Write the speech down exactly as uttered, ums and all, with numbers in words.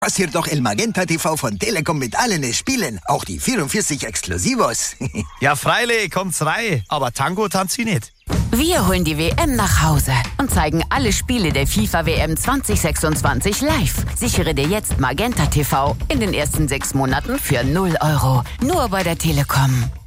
Passiert doch El Magenta T V von Telekom mit allen Spielen, auch die vierundvierzig Exklusivos. Ja, freilich, kommt's rein, aber Tango tanzt sie nicht. Wir holen die W M nach Hause und zeigen alle Spiele der FIFA-W M zwanzig sechsundzwanzig live. Sichere dir jetzt Magenta T V in den ersten sechs Monaten für null Euro. Nur bei der Telekom.